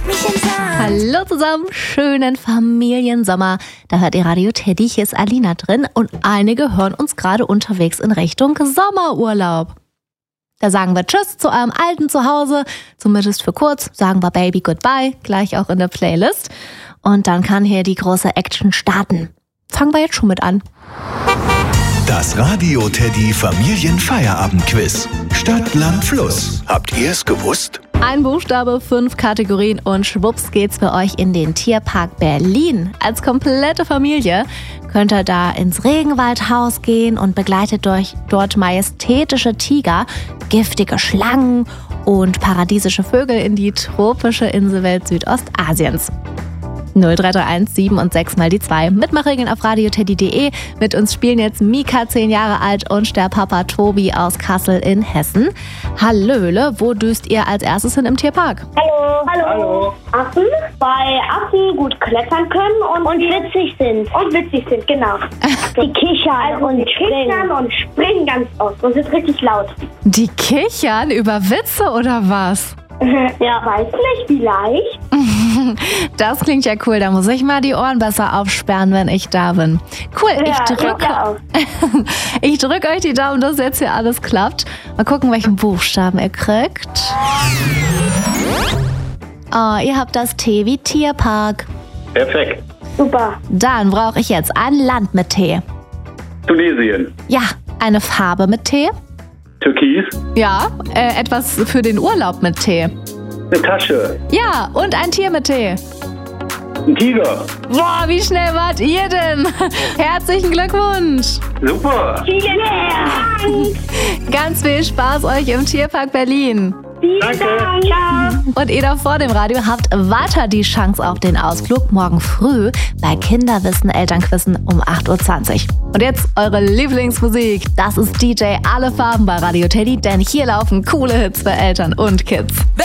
mich in Sand. Hallo zusammen, schönen Familiensommer. Da hört ihr Radio Teddy, hier ist Alina drin und einige hören uns gerade unterwegs in Richtung Sommerurlaub. Da sagen wir Tschüss zu eurem alten Zuhause, zumindest für kurz, sagen wir Baby Goodbye, gleich auch in der Playlist. Und dann kann hier die große Action starten. Fangen wir jetzt schon mit an. Das Radio Teddy Familienfeierabendquiz. Stadt, Land, Fluss. Habt ihr es gewusst? Ein Buchstabe, 5 Kategorien und schwupps geht's für euch in den Tierpark Berlin. Als komplette Familie könnt ihr da ins Regenwaldhaus gehen und begleitet durch dort majestätische Tiger, giftige Schlangen und paradiesische Vögel in die tropische Inselwelt Südostasiens. 0331 7 und 6 mal die 2. Mitmachregeln auf radioteddy.de. Mit uns spielen jetzt Mika, 10 Jahre alt, und der Papa Tobi aus Kassel in Hessen. Hallöle, wo düst ihr als erstes hin im Tierpark? Hallo. Affen, weil Affen gut klettern können und witzig sind. Und witzig sind, genau. Die kichern und springen ganz oft und sind richtig laut. Die kichern über Witze oder was? Ja, weiß nicht, vielleicht. Das klingt ja cool, da muss ich mal die Ohren besser aufsperren, wenn ich da bin. Cool, ich drück euch die Daumen, dass jetzt hier alles klappt. Mal gucken, welchen Buchstaben ihr kriegt. Oh, ihr habt das T wie Tierpark. Perfekt. Super. Dann brauche ich jetzt ein Land mit T. Tunesien. Ja, eine Farbe mit T. Türkis. Ja, etwas für den Urlaub mit T. Eine Tasche. Ja, und ein Tier mit T. Ein Tiger. Boah, wie schnell wart ihr denn? Herzlichen Glückwunsch. Super. Vielen Dank. Ganz viel Spaß euch im Tierpark Berlin. Danke. Ciao. Und ihr da vor dem Radio habt weiter die Chance auf den Ausflug morgen früh bei Kinderwissen Elternquissen um 8.20 Uhr. Und jetzt eure Lieblingsmusik. Das ist DJ Alle Farben bei Radio Teddy, denn hier laufen coole Hits für Eltern und Kids.